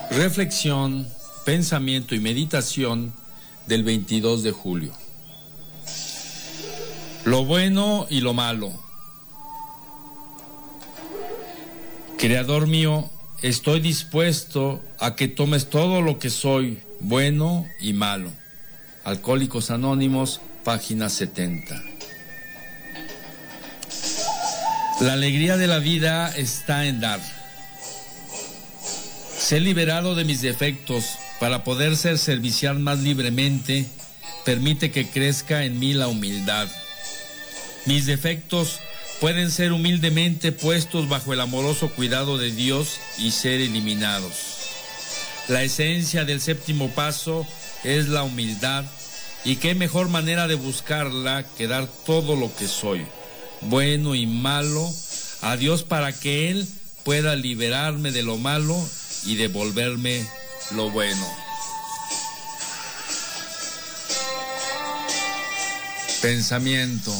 Reflexión, pensamiento y meditación del 22 de julio. Lo bueno y lo malo. Creador mío, estoy dispuesto a que tomes todo lo que soy, bueno y malo. Alcohólicos Anónimos, página 70. La alegría de la vida está en dar. Ser liberado de mis defectos para poder ser servicial más libremente permite que crezca en mí la humildad. Mis defectos pueden ser humildemente puestos bajo el amoroso cuidado de Dios y ser eliminados. La esencia del séptimo paso es la humildad, y qué mejor manera de buscarla que dar todo lo que soy, bueno y malo, a Dios para que Él pueda liberarme de lo malo y devolverme lo bueno. Pensamiento.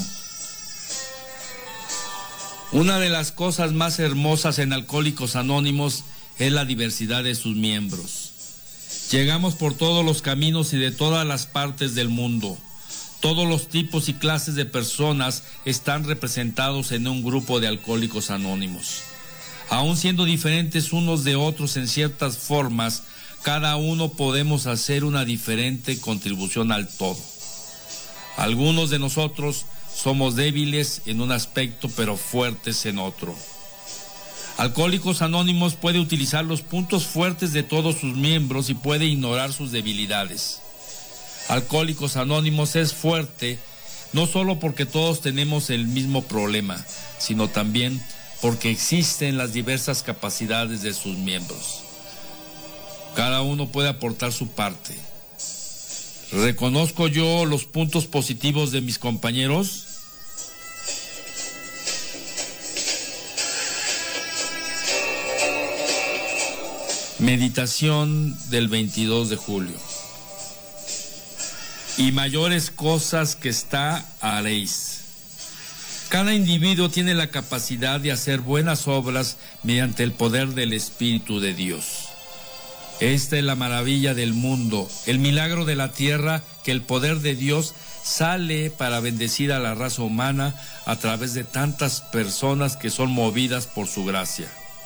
Una de las cosas más hermosas en Alcohólicos Anónimos es la diversidad de sus miembros. Llegamos por todos los caminos y de todas las partes del mundo. Todos los tipos y clases de personas están representados en un grupo de Alcohólicos Anónimos. Aun siendo diferentes unos de otros en ciertas formas, cada uno podemos hacer una diferente contribución al todo. Algunos de nosotros somos débiles en un aspecto pero fuertes en otro. Alcohólicos Anónimos puede utilizar los puntos fuertes de todos sus miembros y puede ignorar sus debilidades. Alcohólicos Anónimos es fuerte no solo porque todos tenemos el mismo problema, sino también porque existen las diversas capacidades de sus miembros. Cada uno puede aportar su parte. ¿Reconozco yo los puntos positivos de mis compañeros? Meditación del 22 de julio. Y mayores cosas que haréis. Cada individuo tiene la capacidad de hacer buenas obras mediante el poder del Espíritu de Dios. Esta es la maravilla del mundo, el milagro de la tierra, que el poder de Dios sale para bendecir a la raza humana a través de tantas personas que son movidas por su gracia.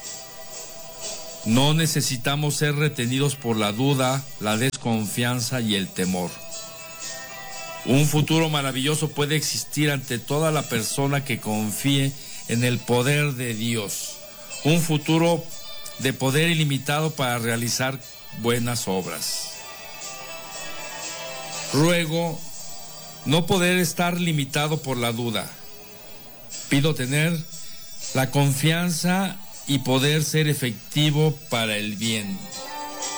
No necesitamos ser retenidos por la duda, la desconfianza y el temor. Un futuro maravilloso puede existir ante toda la persona que confíe en el poder de Dios. Un futuro de poder ilimitado para realizar buenas obras. Ruego no poder estar limitado por la duda. Pido tener la confianza y poder ser efectivo para el bien.